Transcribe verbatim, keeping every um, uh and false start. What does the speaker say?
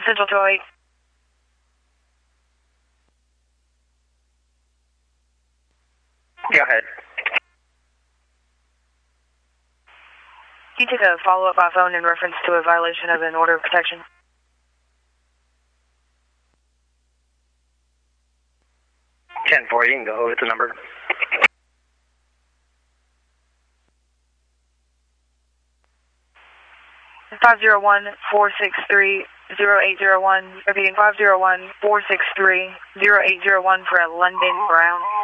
Central two oh eight. Go ahead. Can you take a follow-up by phone in reference to a violation of an order of protection? ten four, you can go with the number. five zero one, four six three, zero eight zero one. Repeating five zero one, four six three, zero eight zero one for a London Brown.